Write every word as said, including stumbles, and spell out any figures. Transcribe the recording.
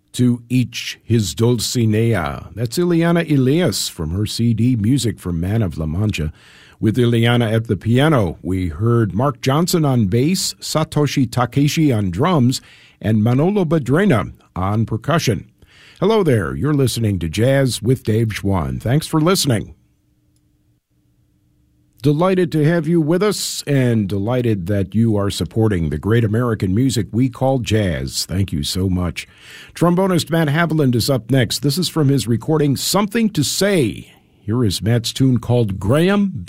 To each his Dulcinea. That's Ileana Elias from her C D Music from Man of La Mancha. With Ileana at the piano, we heard Mark Johnson on bass, Satoshi Takeshi on drums, and Manolo Badrena on percussion. Hello there, you're listening to Jazz with Dave Schwann. Thanks for listening. Delighted to have you with us, and delighted that you are supporting the great American music we call jazz. Thank you so much. Trombonist Matt Haviland is up next. This is from his recording, Something to Say. Here is Matt's tune called Graham